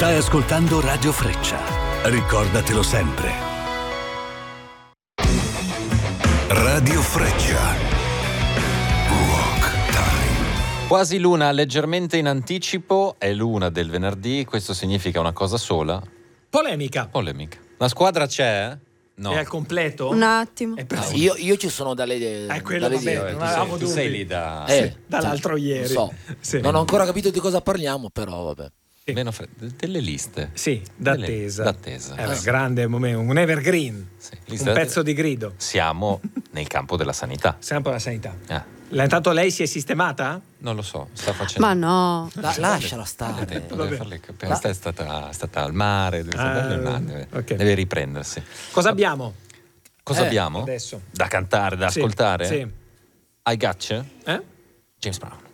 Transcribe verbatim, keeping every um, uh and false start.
Stai ascoltando Radio Freccia. Ricordatelo sempre. Radio Freccia. Walk Time. Quasi luna leggermente in anticipo, è luna del venerdì, questo significa una cosa sola. Polemica. Polemica. La squadra c'è? No. È al completo? Un attimo. È per- Ah, io, io ci sono dalle idee. Eh, quello dalle va bene, idee. non tu, sei, avevamo tu dubbi. sei lì da... Eh, Sì, dall'altro sì, ieri. so. Sì. Non ho ancora capito di cosa parliamo, però vabbè. Sì. Meno fre- delle liste. Sì, Delle- d'attesa. d'attesa. Eh beh, Ah, sì. grande momento, un evergreen, Sì, un lista- pezzo di grido. Siamo nel campo della sanità. Sempre la sanità. Ah, La- Intanto lei si è sistemata? non lo so, sta facendo... Ma no. La- lasciala Deve stare. tempo, Vabbè. deve farle capire. Questa è stata, è stata al mare, deve, Ah, deve, ok. deve riprendersi. Cosa abbiamo? Cosa Eh, abbiamo? adesso. Da cantare, da Sì, ascoltare? Sì. I Gotcha? Eh? James Brown.